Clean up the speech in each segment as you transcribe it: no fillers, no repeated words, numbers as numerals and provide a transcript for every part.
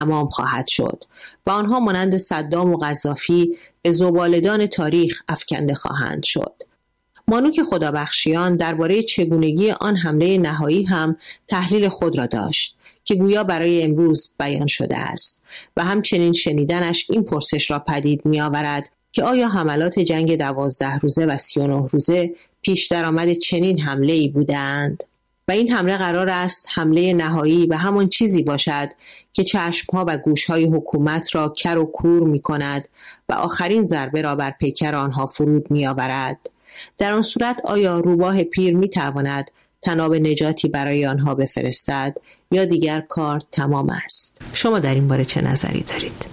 تمام خواهد شد و آنها مانند صدام و قذافی به زباله‌دان تاریخ افکنده خواهند شد. مانوک خدابخشیان درباره چگونگی آن حمله نهایی هم تحلیل خود را داشت که گویا برای امروز بیان شده است و همچنین شنیدنش این پرسش را پدید می آورد که آیا حملات جنگ 12 روزه و 39 روزه پیش درآمد چنین حمله‌ای بودند؟ و این حمله قرار است حمله نهایی و همان چیزی باشد که چشمها و گوشهای حکومت را کر و کور می کند و آخرین ضربه را بر پیکر آنها فرود می آورد. در آن صورت آیا روباه پیر می تواند تناب نجاتی برای آنها بفرستد یا دیگر کار تمام است؟ شما در این باره چه نظری دارید؟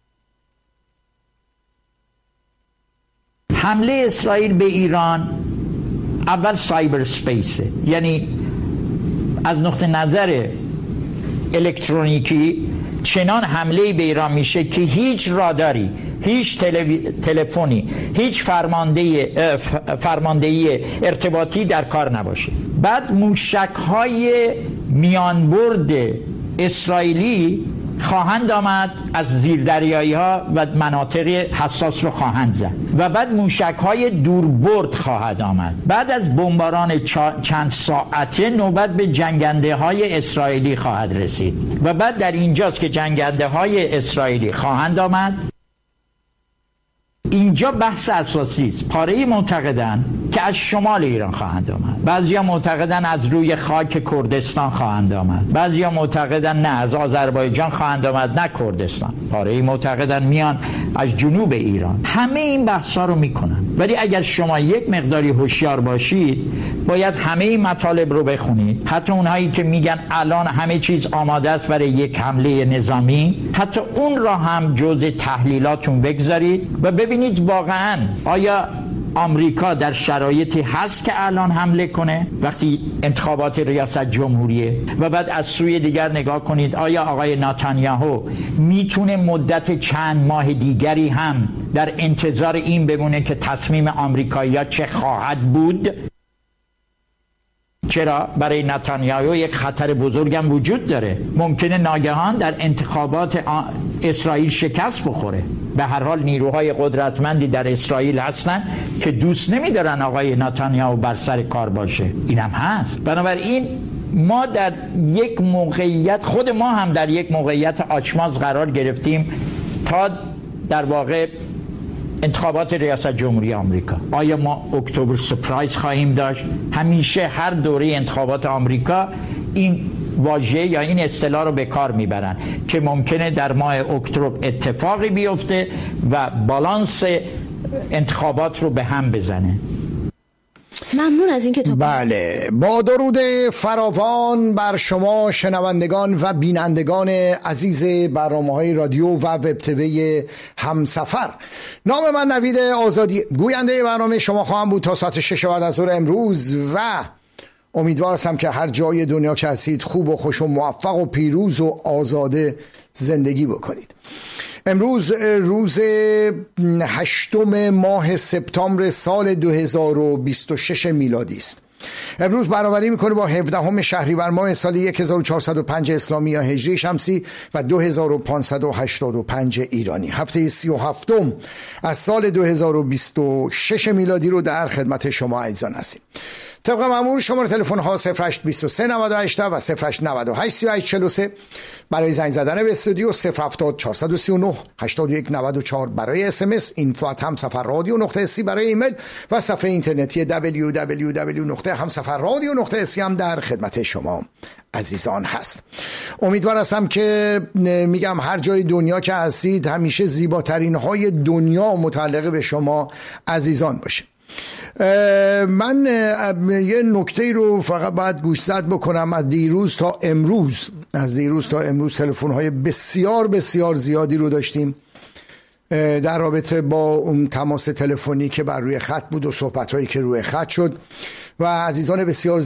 حمله اسرائیل به ایران اول سایبر سپیسه، یعنی از نقطه نظر الکترونیکی چنان حمله به ایران میشه که هیچ راداری، هیچ تلفنی، هیچ فرماندهی ارتباطی در کار نباشه. بعد موشک‌های میانبرد اسرائیلی خواهند آمد از زیردریایی‌ها و مناطق حساس رو خواهند زد و بعد موشک‌های دوربرد خواهد آمد. بعد از بمباران چند ساعته نوبت به جنگنده‌های اسرائیلی خواهد رسید و بعد در اینجاست که جنگنده‌های اسرائیلی خواهند آمد. اینجا بحث اساسی است. پاره‌ای معتقدن که از شمال ایران خواهند آمد، بعضیا معتقدن از روی خاک کردستان خواهند آمد، بعضیا معتقدن نه از آذربایجان خواهند آمد نه کردستان، پاره‌ای معتقدن میان از جنوب ایران. همه این بحثا رو میکنن، ولی اگر شما یک مقداری هوشیار باشید باید همه این مطالب رو بخونید، حتی اونهایی که میگن الان همه چیز آماده است برای یک حمله نظامی، حتی اون را هم جزء تحلیلاتون بگذارید و ببینید واقعاً آیا آمریکا در شرایطی هست که الان حمله کنه وقتی انتخابات ریاست جمهوریه. و بعد از سوی دیگر نگاه کنید آیا آقای نتانیاهو میتونه مدت چند ماه دیگری هم در انتظار این بمونه که تصمیم آمریکایی‌ها چه خواهد بود؟ چرا؟ برای نتانیاهو یک خطر بزرگم وجود داره، ممکنه ناگهان در انتخابات اسرائیل شکست بخوره. به هر حال نیروهای قدرتمندی در اسرائیل هستن که دوست نمیدارن آقای نتانیاهو بر سر کار باشه، اینم هست. بنابراین ما در یک موقعیت، خود ما هم در یک موقعیت آچماز قرار گرفتیم تا در واقع انتخابات ریاست جمهوری آمریکا. آیا ما اکتبر سپرایز خواهیم داشت؟ همیشه هر دوره انتخابات آمریکا این واژه یا این اصطلاح رو به کار میبرن که ممکنه در ماه اکتبر اتفاقی بیفته و بالانس انتخابات رو به هم بزنه. ممنون از اینکه بله، با درود فراوان بر شما شنوندگان و بینندگان عزیز برنامه‌های رادیو و وب تیوی همسفر. نام من نوید آزادی، گوینده برنامه شما خواهم بود تا ساعت 6 بعد از ظهر امروز و امیدوار هستم که هر جای دنیا که هستید خوب و خوش و موفق و پیروز و آزاده زندگی بکنید. امروز روز 8 ماه سپتامبر سال 2026 میلادی است. امروز برابری میکنه با 17 شهریور ماه سال 1405 اسلامی یا هجری شمسی و 2585 ایرانی. هفته 37 از سال 2026 میلادی رو در خدمت شما عزیزان هستیم. طبق معمول شماره تلفن ها 0823 98 و 0898 3843 برای زنگ زدن به استودیو، 070 439 81 94 برای اس ام اس، info@hamsafarradio.si برای ایمیل و صفحه اینترنتی www.hamsafarradio.si هم در خدمت شما عزیزان هست. امیدوار هستم که میگم هر جای دنیا که هستید همیشه زیباترین های دنیا متعلق به شما عزیزان باشه. من یه نکته رو فقط باید گوشزد بکنم. از دیروز تا امروز تلفن های بسیار بسیار زیادی رو داشتیم در رابطه با اون تماس تلفنی که بر روی خط بود و صحبت هایی که روی خط شد و عزیزان بسیار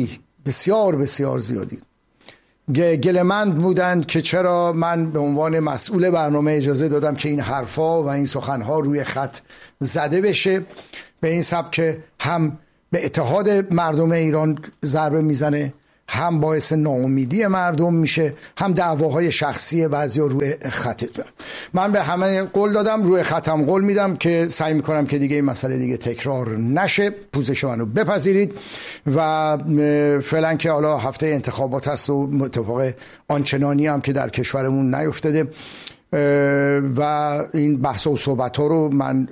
زیادی گله‌مند بودند که چرا من به عنوان مسئول برنامه اجازه دادم که این حرفا و این سخنها روی خط زده بشه، به این سبب که هم به اتحاد مردم ایران ضربه میزنه هم باعث ناامیدی مردم میشه، هم دعواهای شخصی بعضیا روی خط. من به همه قول دادم، روی خطم قول میدم که سعی میکنم که دیگه این مسئله دیگه تکرار نشه. پوزش منو بپذیرید و فعلا که حالا هفته انتخابات هست و اتفاق آنچنانی هم که در کشورمون نیفتاده و این بحث و صحبت ها رو من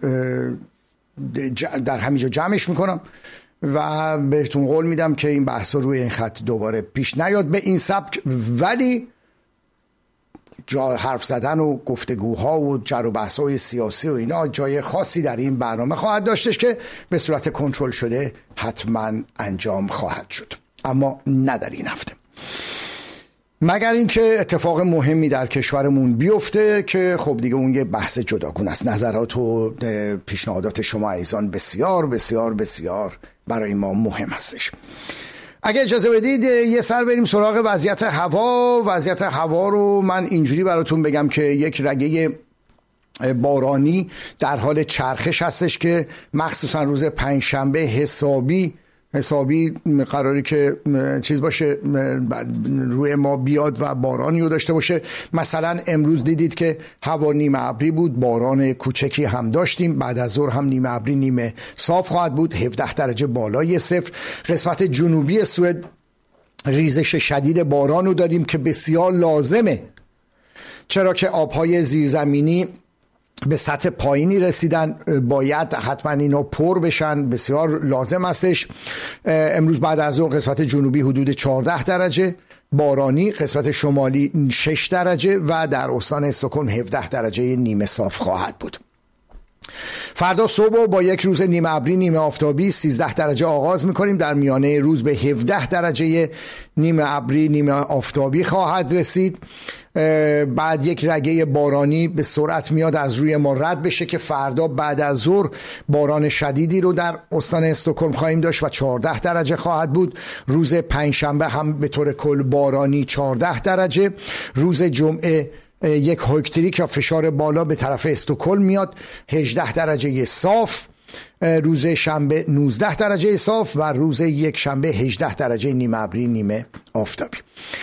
در همینجا جمعش میکنم و بهتون قول میدم که این بحث روی این خط دوباره پیش نیاد به این سبک، ولی جا حرف زدن و گفتگوها و جر و بحث‌های سیاسی و اینا جای خاصی در این برنامه خواهد داشتش که به صورت کنترل شده حتما انجام خواهد شد، اما نه در این هفته، مگر اینکه اتفاق مهمی در کشورمون بیفته که خب دیگه اون یه بحث جداگونه است. نظرات و پیشنهادات شما عزیزان بسیار بسیار بسیار برای ما مهم هستش. اگه اجازه بدید یه سر بریم سراغ وضعیت هوا. وضعیت هوا رو من اینجوری براتون بگم که یک رگه بارانی در حال چرخش هستش که مخصوصا روز پنجشنبه حسابی قراری که چیز باشه، روی ما بیاد و بارانی رو داشته باشه. مثلا امروز دیدید که هوا نیمه ابری بود، باران کوچکی هم داشتیم، بعد از ظهر هم نیمه ابری نیمه صاف خواهد بود، 17 درجه بالای صفر. قسمت جنوبی سوئد ریزش شدید باران رو داریم که بسیار لازمه، چرا که آبهای زیرزمینی به سطح پایینی رسیدن، باید حتما اینا پر بشن، بسیار لازم هستش. امروز بعد از ظهر قسمت جنوبی حدود 14 درجه بارانی، قسمت شمالی 6 درجه و در استان استکهلم 17 درجه نیمه صاف خواهد بود. فردا صبح با یک روز نیمه ابری نیمه آفتابی 13 درجه آغاز میکنیم، در میانه روز به 17 درجه نیمه ابری نیمه آفتابی خواهد رسید. بعد یک رگه بارانی به سرعت میاد از روی ما رد بشه که فردا بعد از ظهر باران شدیدی رو در استان استکهلم خواهیم داشت و 14 درجه خواهد بود. روز پنجشنبه هم به طور کل بارانی 14 درجه. روز جمعه یک هویکتریک یا فشار بالا به طرف استکهلم میاد، 18 درجه صاف. روز شنبه 19 درجه صاف و روز یک شنبه 18 درجه نیمه ابری نیمه آفتابی.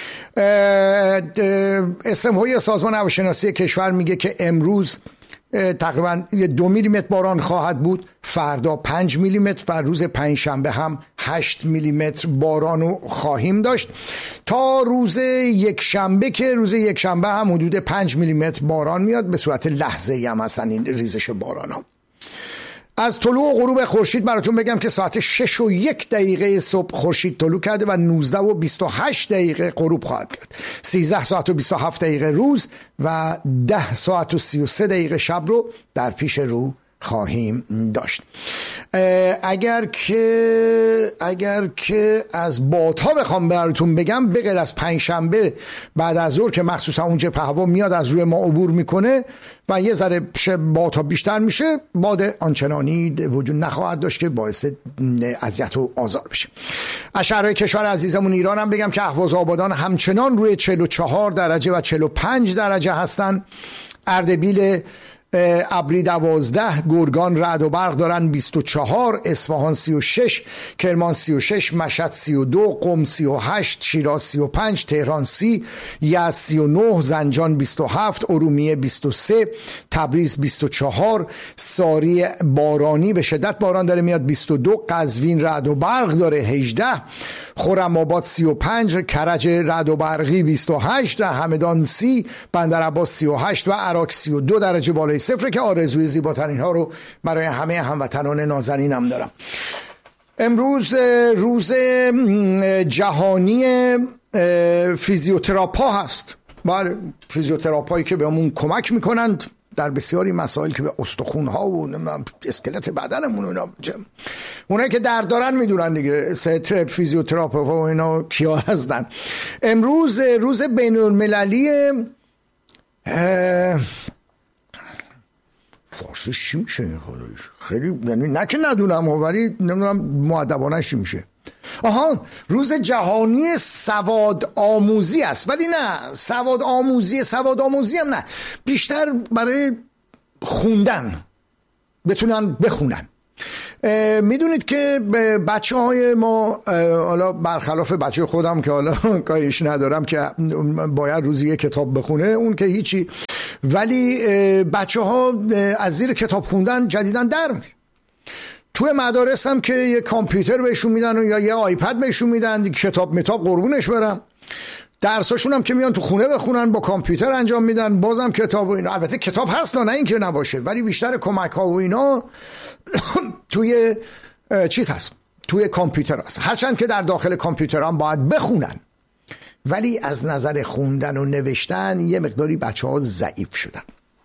استمهای سازمان هواشناسی کشور میگه که امروز تقریبا 2 میلیمتر باران خواهد بود، فردا 5 میلیمتر و روز پنجشنبه هم 8 میلیمتر باران رو خواهیم داشت تا روز یک شنبه که روز یک شنبه هم حدود 5 میلیمتر باران میاد. به صورت لحظه‌ای هم هستن این ریزش باران ها. از طلوع و غروب خورشید براتون بگم که ساعت 6 و 1 دقیقه صبح خورشید طلوع کرده و 19 و 28 دقیقه غروب خواهد کرد. 13 ساعت و 27 دقیقه روز و 10 ساعت و 33 دقیقه شب رو در پیش رو خواهیم داشت. اگر که از بادها بخوام براتون بگم، به غیر از پنجشنبه بعد از ظهر که مخصوصا اون جبهه هوا میاد از روی ما عبور میکنه و یه ذره بادها بیشتر میشه، باد آنچنانی وجود نخواهد داشت که باعث اذیت و آزار بشه. از شهرهای کشور عزیزمون ایران هم بگم که اهواز آبادان همچنان روی 44 درجه و 45 درجه هستن. اردبیل ابری 12، گرگان رعد و برق دارن 24، اصفهان 36، کرمان 36، مشهد 32، قم 38، شیراز 35، تهران 30، یزد 39، زنجان 27، ارومیه 23، تبریز 24، ساری بارانی به شدت باران داره میاد 22، قزوین رعد و برق داره 18، خرم‌آباد 35، کرج رعد و برقی 28، همدان 30، بندرعباس 38 و عراق 32 درجه بالای صفر که آرزوی زیباترین ها رو برای همه هموطنان نازنینم دارم. امروز روز جهانی فیزیوتراپا هست. بله، فیزیوتراپایی که بهمون کمک میکنند در بسیاری مسائل که به استخوان‌ها و اسکلت بدنمون و اونایی که درد دارن میدونن دیگه، فیزیوتراپا و اینا کیا هستن. امروز روز بین‌المللی فارسیش چی میشه این خدایش؟ خیلی یعنی نه که ندونم ولی نمیدونم مؤدبانه چی میشه. آها، روز جهانی سواد آموزی است، ولی نه سواد آموزی هم نه، بیشتر برای خوندن، بتونن بخونن. میدونید که بچه های ما، حالا برخلاف بچه خودم که حالا کاریش ندارم که باید روزی یک کتاب بخونه، اون که هیچی، ولی بچه ها از زیر کتاب خوندن جدیدن در میره. توی مدارس هم که یه کامپیوتر بهشون میدن یا یه آیپد بهشون میدن، کتاب متاب قربونش برم. درساشون هم که میان تو خونه بخونن با کامپیوتر انجام میدن، بازم کتاب و اینا. البته کتاب هست نه این که نباشه، ولی بیشتر کمک ها و اینا توی چیز هست، توی کامپیوتر هست. هرچند که در داخل کامپیوتر هم باید بخونن، ولی از نظر خوندن و نوشتن یه مقداری بچه ها ضعیف شدن.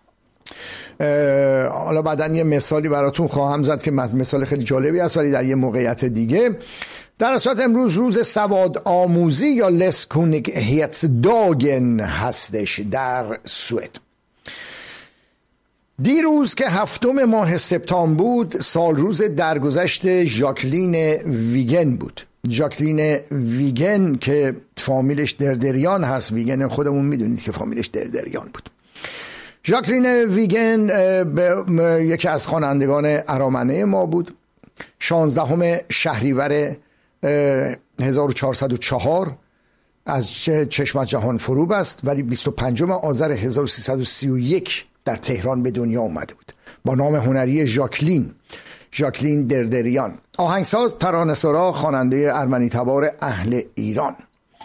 حالا بعداً یه مثالی براتون خواهم زد که مثال خیلی جالبی است، ولی در یه موقعیت دیگه. در اصل امروز روز سواد آموزی یا لسکونیگهetsdagen هستش در سوئد. دیروز که 7 ماه سپتامبر بود، سال روز درگذشت ژاکلین ویگن بود. ژاکلین ویگن که فامیلش دردریان هست، ویگن خودمون میدونید که فامیلش دردریان بود. ژاکلین ویگن یکی از خوانندگان ارامنه ما بود. 16 شهریور 1404 از چشم از جهان فرو بست، ولی 25 آذر 1331 در تهران به دنیا اومده بود با نام هنری ژاکلین دردریان، آهنگساز، ترانه‌سرا، خواننده ارمنی تبار اهل ایران.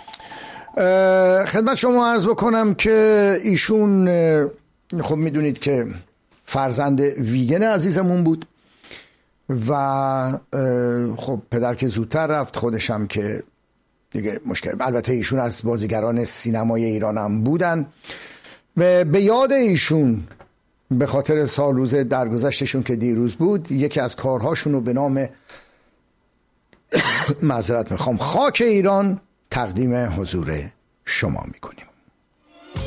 خدمت شما عرض بکنم که ایشون خب میدونید که فرزند ویگن عزیزمون بود و خب پدر که زودتر رفت، خودش هم که دیگه مشکل. البته ایشون از بازیگران سینمای ایران هم بودن. به یاد ایشون، به خاطر سال روز درگذشتشون که دیروز بود، یکی از کارهاشون رو به نام معذرت میخوام خاک ایران تقدیم حضور شما میکنیم.